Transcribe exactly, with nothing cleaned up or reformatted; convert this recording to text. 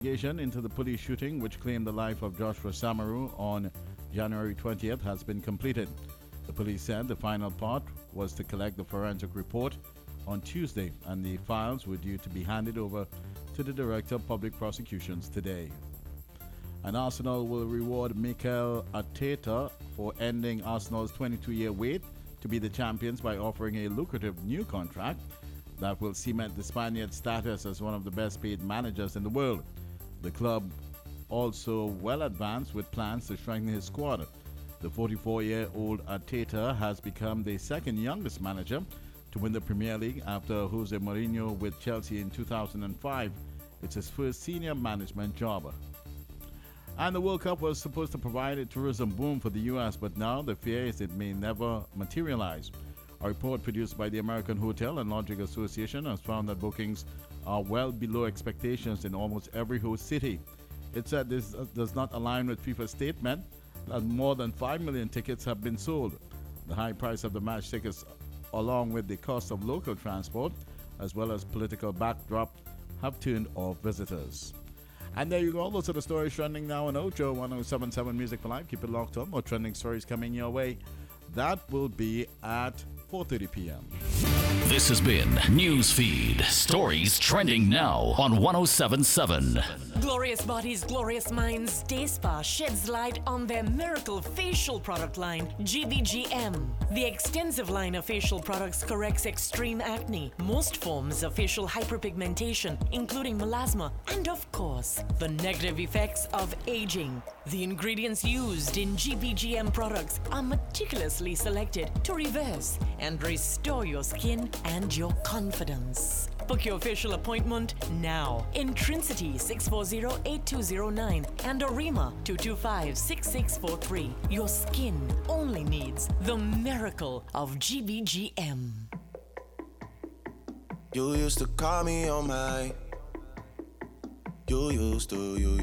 Investigation into the police shooting, which claimed the life of Joshua Samaru on January twentieth, has been completed. The police said the final part was to collect the forensic report on Tuesday, and the files were due to be handed over to the Director of Public Prosecutions today. And Arsenal will reward Mikel Arteta for ending Arsenal's twenty-two-year wait to be the champions by offering a lucrative new contract that will cement the Spaniard's status as one of the best-paid managers in the world. The club also well advanced with plans to strengthen his squad. The forty-four-year-old Arteta has become the second youngest manager to win the Premier League after Jose Mourinho with Chelsea in two thousand five. It's his first senior management job. And the World Cup was supposed to provide a tourism boom for the U S, but now the fear is it may never materialize. A report produced by the American Hotel and Lodging Association has found that bookings are well below expectations in almost every host city. It said this does not align with FIFA's statement that more than five million tickets have been sold. The high price of the match tickets, along with the cost of local transport, as well as political backdrop, have turned off visitors. And there you go. Those are the stories trending now on Ojo one oh seven point seven Music for Life. Keep it locked on. More trending stories coming your way. That will be at four thirty p.m. This has been Newsfeed. Stories trending now on one oh seven point seven. Glorious Bodies, Glorious Minds, Day Spa sheds light on their miracle facial product line, G B G M. The extensive line of facial products corrects extreme acne, most forms of facial hyperpigmentation, including melasma, and of course, the negative effects of aging. The ingredients used in G B G M products are meticulously selected to reverse and restore your skin and your confidence. Book your facial appointment now. Intrinsity six four zero, eight two zero nine and Arima two two five, six six four three. Your skin only needs the miracle of G B G M. You used to call me on my. You used to, you